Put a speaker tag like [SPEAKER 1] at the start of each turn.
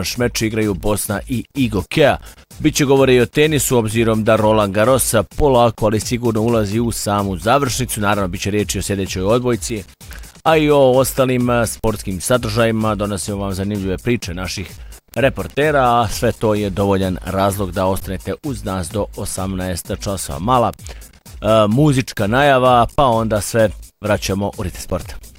[SPEAKER 1] revanš meč igraju Bosna i Igokea. Biće govore i o tenisu, obzirom da Roland Garros polako, ali sigurno ulazi u samu završnicu. Naravno, biće riječi o sljedećoj odbojci, a i o ostalim sportskim sadržajima. Donosimo vam zanimljive priče naših reportera, a sve to je dovoljan razlog da ostanete uz nas do 18 časova. Mala muzička najava, pa onda sve vraćamo u ritem sporta.